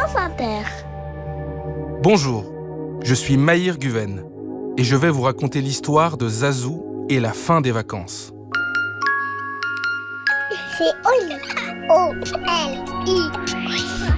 France Inter. Bonjour, je suis Maïr Guven et je vais vous raconter l'histoire de Zazou et la fin des vacances. C'est Oli. O-L-I.